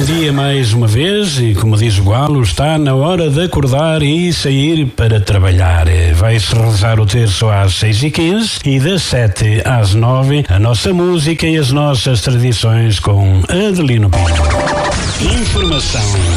bom dia mais uma vez e, como diz o Galo, está na hora de acordar e sair para trabalhar. Vai-se rezar o terço às 6h15 e das 7 às 9 a nossa música e as nossas tradições com Adelino Pinto. Informação